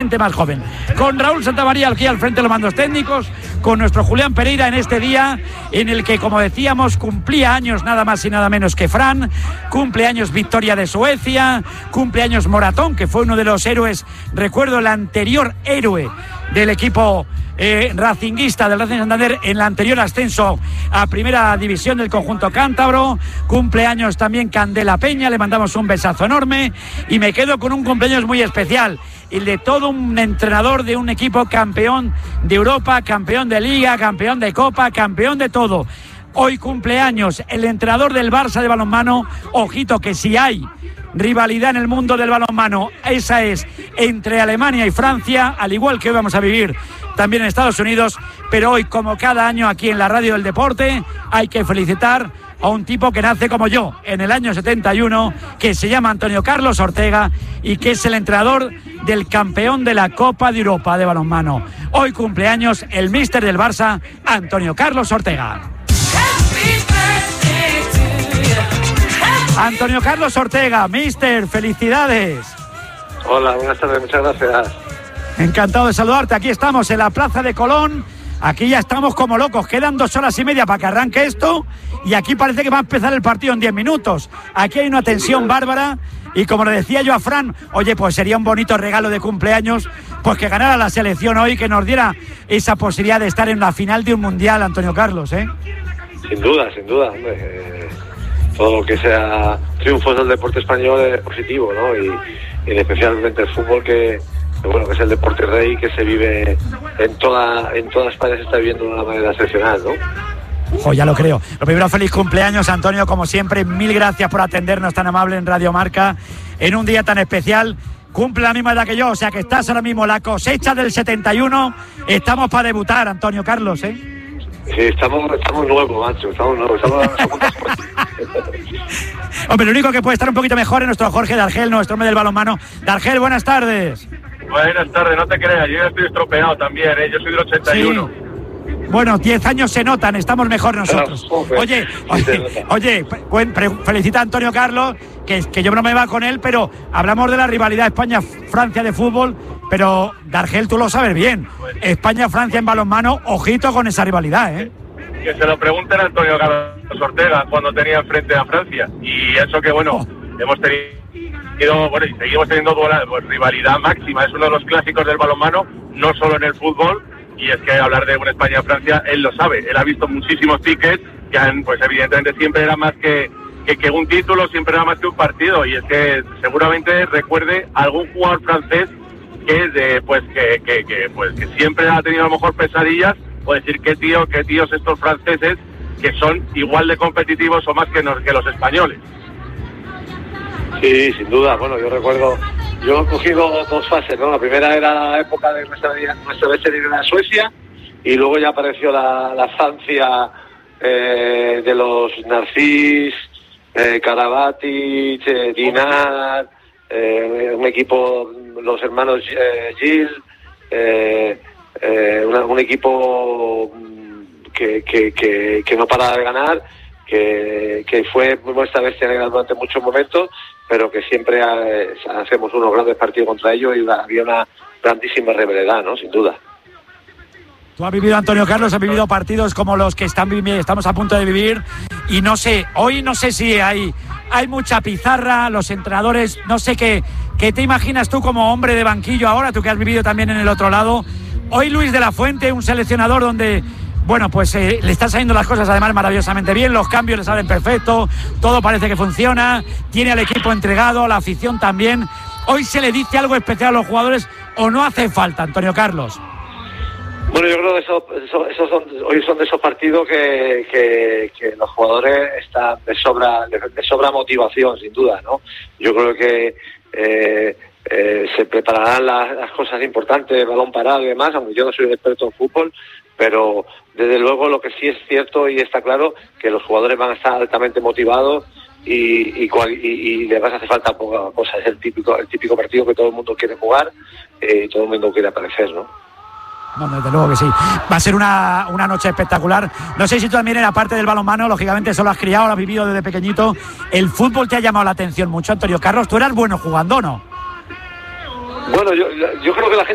gente más joven. Con Raúl Santamaría aquí al frente de los mandos técnicos, con nuestro Julián Pereira en este día en el que, como decíamos, cumplía años nada más y nada menos que Fran, cumpleaños Victoria de Suecia, cumpleaños Moratón, que fue uno de los héroes, recuerdo el anterior héroe del equipo racinguista del Racing Santander en el anterior ascenso a primera división del conjunto cántabro. Cumpleaños también Candela Peña, le mandamos un besazo enorme, y me quedo con un cumpleaños muy especial, el de todo un entrenador de un equipo campeón de Europa, campeón de Liga, campeón de Copa, campeón de todo. Hoy cumpleaños el entrenador del Barça de balonmano. Ojito que si hay rivalidad en el mundo del balonmano, esa es entre Alemania y Francia, al igual que hoy vamos a vivir también en Estados Unidos. Pero hoy, como cada año aquí en la Radio del Deporte, hay que felicitar a un tipo que nace como yo en el año 71, que se llama Antonio Carlos Ortega y que es el entrenador del campeón de la Copa de Europa de balonmano. Hoy cumpleaños el míster del Barça, Antonio Carlos Ortega. Antonio Carlos Ortega, míster, felicidades. Hola, buenas tardes, muchas gracias. Encantado de saludarte. Aquí estamos en la Plaza de Colón. Aquí ya estamos como locos. Quedan 2 horas y media para que arranque esto, y aquí parece que va a empezar el partido en 10 minutos. Aquí hay una tensión bárbara, y como le decía yo a Fran, oye, pues sería un bonito regalo de cumpleaños pues que ganara la selección hoy, que nos diera esa posibilidad de estar en la final de un mundial, Antonio Carlos, ¿eh? Sin duda, hombre. Todo lo que sea triunfos del deporte español es positivo, ¿no? Y especialmente el fútbol, que bueno, que es el deporte rey, que se vive en toda España, se está viviendo de una manera excepcional, ¿no? Ya lo creo. Lo primero, feliz cumpleaños, Antonio, como siempre. Mil gracias por atendernos tan amable en Radio Marca en un día tan especial. Cumple la misma edad que yo, o sea que estás ahora mismo la cosecha del 71. Estamos para debutar, Antonio Carlos, ¿eh? Sí, estamos nuevos, macho. Estamos Hombre, lo único que puede estar un poquito mejor es nuestro Jorge Dargel, nuestro hombre del balonmano. Dargel, buenas tardes. Buenas tardes, no te creas, yo ya estoy estropeado también, ¿eh? Yo soy del 81. Sí. Bueno, 10 años se notan, estamos mejor nosotros. Oye, felicita a Antonio Carlos, que yo no me va con él, pero hablamos de la rivalidad España-Francia de fútbol, pero Dargel, tú lo sabes bien. España-Francia en balonmano, ojito con esa rivalidad, ¿eh? Que se lo pregunten a Antonio Carlos Ortega cuando tenía enfrente a Francia. Y eso que, bueno, hemos tenido, bueno, y seguimos teniendo rivalidad máxima. Es uno de los clásicos del balonmano, no solo en el fútbol. Y es que hablar de una España-Francia, él lo sabe. Él ha visto muchísimos tickets que pues evidentemente siempre era más que un título, siempre era más que un partido. Y es que seguramente recuerde a algún jugador francés que siempre ha tenido a lo mejor pesadillas, o decir qué tíos estos franceses, que son igual de competitivos o más que los españoles. Sí, sin duda. Bueno, yo recuerdo, yo he cogido 2 fases, ¿no? La primera era la época de nuestra vez de ir a Suecia, y luego ya apareció la Francia de los Narcís, Karabatic, Dinard, un equipo, los hermanos Gilles, un equipo que no paraba de ganar, que fue nuestra bestia negra durante muchos momentos, pero que siempre hacemos unos grandes partidos contra ellos, y había una grandísima rivalidad, ¿no? Sin duda. Tú has vivido, Antonio Carlos, has vivido partidos como los que estamos a punto de vivir, y no sé, hoy no sé si hay mucha pizarra, los entrenadores, no sé qué te imaginas tú como hombre de banquillo ahora, tú que has vivido también en el otro lado. Hoy Luis de la Fuente, un seleccionador donde, bueno, pues le están saliendo las cosas además maravillosamente bien, los cambios le salen perfectos, todo parece que funciona, tiene al equipo entregado, a la afición también. ¿Hoy se le dice algo especial a los jugadores o no hace falta, Antonio Carlos? Bueno, yo creo que hoy son de esos partidos que los jugadores están de sobra motivación, sin duda, ¿no? Yo creo que se prepararán las cosas importantes, balón parado y demás, aunque yo no soy un experto en fútbol, pero desde luego lo que sí es cierto y está claro, que los jugadores van a estar altamente motivados y les va a hacer falta poca cosa. Es el típico partido que todo el mundo quiere jugar y todo el mundo quiere aparecer, ¿no? No, desde luego que sí. Va a ser una noche espectacular. No sé si tú también, en la parte del balonmano, lógicamente eso lo has criado, lo has vivido desde pequeñito. ¿El fútbol te ha llamado la atención mucho, Antonio Carlos? ¿Tú eras bueno jugando o no? Bueno, yo creo que la gente